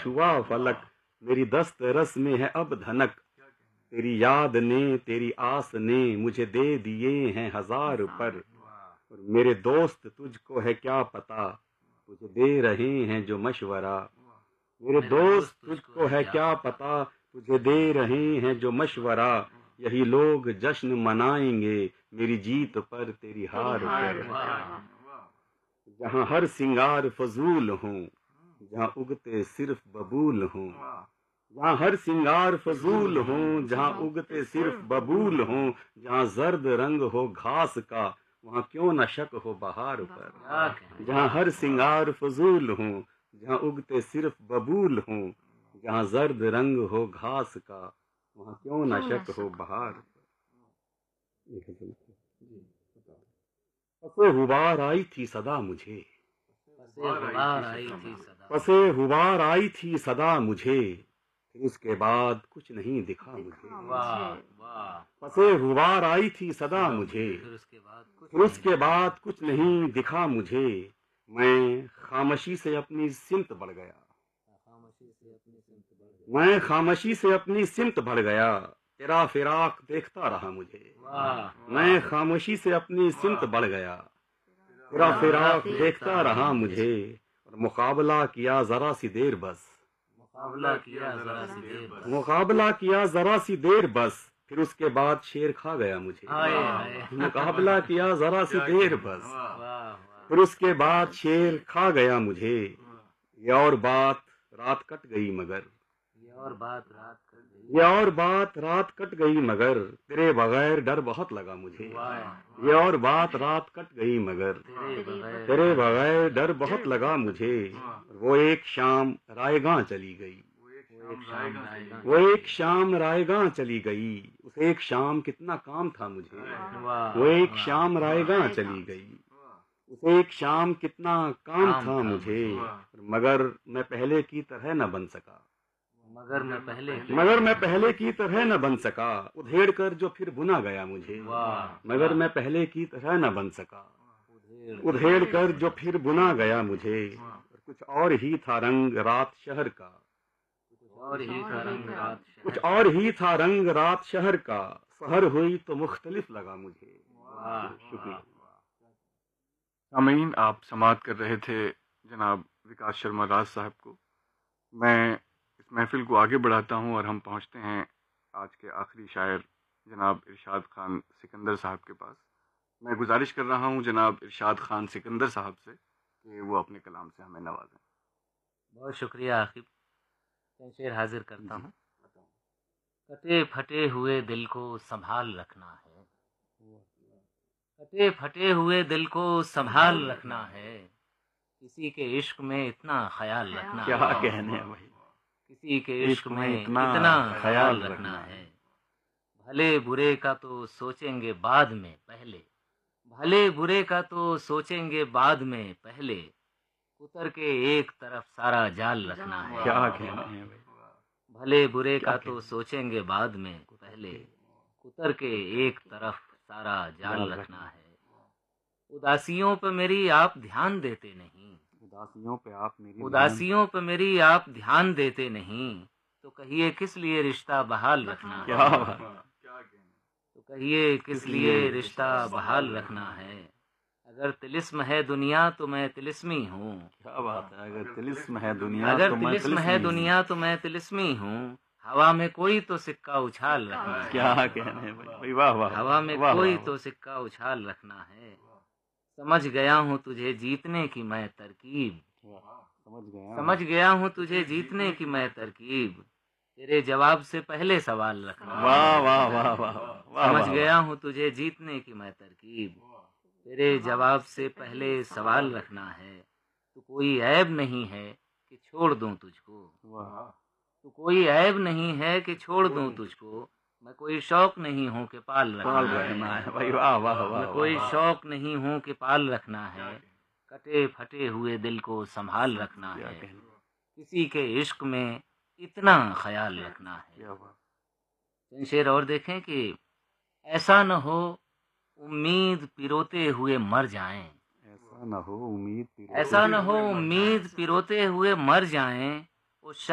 छुआ फलक, मेरी दस्त रस में है अब धनक। तेरी याद ने तेरी आस ने मुझे दे दिए हैं हजार पर, और मेरे दोस्त तुझको है क्या पता, तुझे दे रहे हैं जो मशवरा। मेरे दोस्त तुझको है क्या पता, तुझे दे रहे हैं जो मशवरा। यही लोग जश्न मनाएंगे मेरी जीत पर तेरी हार पर। जहाँ हर सिंगार फजूल हूँ, जहाँ उगते सिर्फ बबूल हूँ। जहाँ हर सिंगार फजूल हूँ, जहाँ उगते सिर्फ बबूल हूँ। जहाँ जर्द रंग हो घास का, वहाँ क्यों न शक हो बहार पर। जहाँ हर सिंगार फजूल हूँ, जहाँ उगते सिर्फ बबूल हूँ। जहाँ जर्द रंग हो घास का, वहाँ क्यों न शक हो बहार पर। पसे हुबार आई थी सदा मुझे, पसे हुबार आई थी सदा मुझे, फिर उसके बाद कुछ नहीं दिखा मुझे। पसे हुबार आई थी सदा मुझे, फिर उसके बाद कुछ नहीं दिखा मुझे। मैं खामोशी से अपनी सिमत बढ़ गया, मैं खामोशी से अपनी सिमत बढ़ गया। तेरा फिराक देखता रहा मुझे, मैं खामोशी से अपनी सिमत बढ़ गया। तेरा फिराक देखता रहा मुझे, और मुकाबला किया जरा सी देर बस, मुकाबला किया जरा सी देर बस। फिर उसके बाद शेर खा गया मुझे। मुकाबला किया जरा सी देर बस, फिर उसके बाद शेर खा गया मुझे। ये और बात रात कट गई मगर, ये और बात रात कट गई मगर, तेरे बगैर डर बहुत लगा मुझे। ये और बात रात कट गई मगर, तेरे बगैर डर बहुत लगा मुझे। वो एक शाम रायगां चली गई, वो एक शाम रायगां चली गई। उस एक शाम कितना काम था मुझे, वो एक शाम रायगां चली गई। उस एक शाम कितना काम था मुझे, मगर मैं पहले की तरह न बन सका, मगर मैं पहले की तरह न बन सका। उधेड़ कर जो फिर बुना गया मुझे, मगर मैं पहले की तरह न बन सका। उधेड़ कर जो फिर बुना गया मुझे। कुछ और ही था रंग रात शहर का, कुछ और ही था रंग रात शहर का। सहर हुई तो मुख्तलिफ लगा मुझे। शुक्रिया। सामीन, आप समाअत कर रहे थे जनाब विकास शर्मा राज साहब को। मैं इस महफिल को आगे बढ़ाता हूँ और हम पहुँचते हैं आज के आखिरी शायर जनाब इरशाद खान सिकंदर साहब के पास। मैं गुजारिश कर रहा हूँ जनाब इरशाद खान सिकंदर साहब से कि वो अपने कलाम से हमें नवाजें। बहुत शुक्रिया आकिब। शेर हाजिर करता हूँ। कटे फटे हुए दिल को संभाल रखना है, कटे फटे हुए दिल को संभाल रखना है। किसी के इश्क में इतना ख्याल रखना क्या है, कहने हैं भाई, किसी के इश्क में इतना ख्याल रखना है। भले बुरे का तो सोचेंगे बाद में पहले, भले बुरे का तो सोचेंगे बाद में पहले। उतर के एक तरफ सारा जाल रखना है। क्या कहने हैं भाई, भले बुरे का तो सोचेंगे बाद में पहले। उतर के एक तरफ सारा जाल रखना है। उदासियों पे मेरी आप ध्यान देते नहीं, उदासियों पे आप मेरी उदासियों पे मेरी आप ध्यान देते नहीं। तो कहिए किस लिए रिश्ता बहाल रखना है, क्या बात, तो कहिए किस लिए रिश्ता बहाल रखना है। अगर तिलिस्म है दुनिया तो मैं तिलिस्मी हूँ, क्या बात है। अगर तिलिस्म है दुनिया अगर तो मैं तिलिस्म है दुनिया तो मैं तिलिस्मी हूँ। हवा में कोई तो सिक्का उछाल रखना है, क्या कहने हैं भाई, वाह वाह। हवा में वाह, कोई वाह, तो सिक्का उछाल रखना है। समझ गया हूँ तुझे जीतने की मैं तरकीब, समझ गया हूँ तुझे जीतने की मैं तरकीब। तेरे जवाब से पहले सवाल रखना है। वाह वाह वाह वाह वाह। समझ गया हूँ तुझे जीतने की मैं तरकीब। तेरे जवाब से पहले सवाल रखना है। तो कोई ऐब नहीं है कि छोड़ दूं तुझको, तो कोई ऐब नहीं है कि छोड़ दूं तुझको। मैं कोई शौक नहीं हूँ कि पाल रखना है भाई, वाह वाह वाह। मैं कोई शौक नहीं हूँ कि पाल रखना है। कटे फटे हुए दिल को संभाल रखना है। किसी के इश्क में इतना ख्याल रखना है। चंद शेर और देखें कि ऐसा न हो उम्मीद पिरोते हुए मर जाएं, ऐसा न हो उम्मीद ऐसा न हो उम्मीद पिरोते हुए मर जाएं।